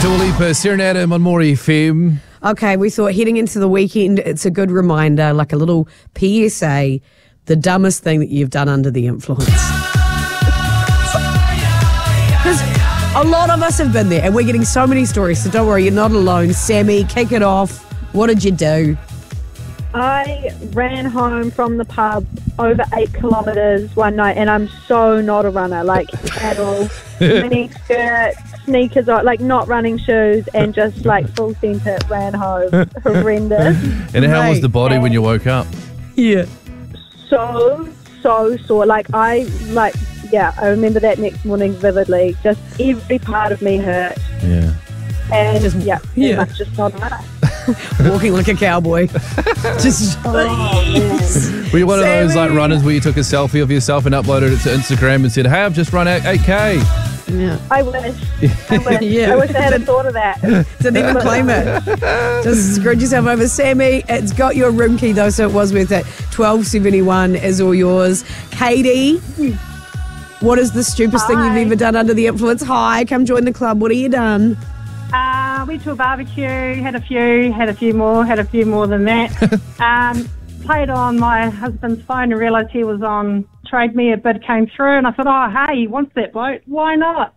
Dua Lipa, Serenade on More FM. Okay, we thought heading into the weekend, it's a good reminder, like a little PSA, the dumbest thing that you've done under the influence. Because a lot of us have been there, and we're getting so many stories, so don't worry, you're not alone. Sammy, kick it off. What did you do? I ran home from the pub over 8 kilometres one night, and I'm so not a runner, like, at all. Mini skirt, sneakers, like not running shoes, and just like full centre ran home. Horrendous. And how was the body when you woke up? Yeah. So sore. I remember that next morning vividly. Just every part of me hurt. Yeah. And pretty much just not enough. Walking like a cowboy. Just Were you one of those like runners where you took a selfie of yourself and uploaded it to Instagram and said, hey, I've just run 8K? Yeah. I wish. Yeah. I wish I had thought of that. Didn't even claim it. Just screwed yourself over. Sammy, it's got your room key though, so it was worth it. 1271 is all yours. Katie, what is the stupidest thing you've ever done under the influence? Hi, come join the club. What have you done? Went to a barbecue, had a few more than that. Played on my husband's phone and realised he was on Trade Me. A bid came through and I thought, oh, hey, he wants that boat. Why not?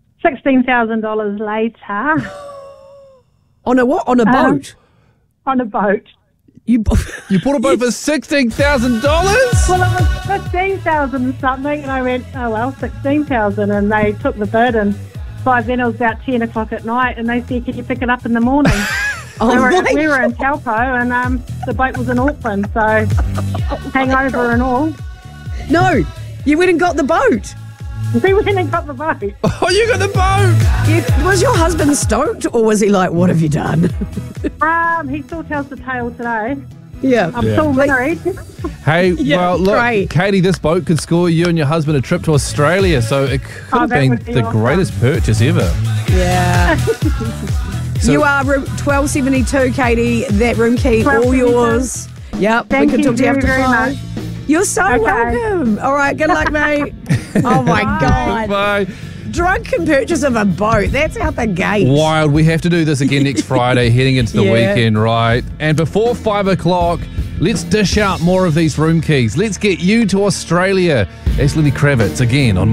$16,000 later. On a what? On a boat? On a boat. You bought a boat for $16,000? Well, it was $15,000 and something, and I went, oh, well, $16,000, and they took the bid, and by then it was about 10 o'clock at night, and they said, can you pick it up in the morning? We were in Taupo, and the boat was in Auckland, so hangover and all. No, you went and got the boat. We went and got the boat. Oh, you got the boat! Was your husband stoked, or was he like, what have you done? He still tells the tale today. Yeah. I'm still married. Hey, Yeah, well, look, great. Katie, this boat could score you and your husband a trip to Australia, so it could have been would be the awesome. greatest purchase ever. Yeah. So- You are room 1272, Katie. That room key, all 1272. yours. Yep. Thank we can you talk to you after very 5. much. You're so Okay. welcome. All right, good luck, mate. Oh, my God. Bye. Drunken purchase of a boat. That's out the gate. Wild. We have to do this again next Friday, heading into the Yeah. weekend, right? And before 5 o'clock, let's dish out more of these room keys. Let's get you to Australia. It's Lenny Kravitz again on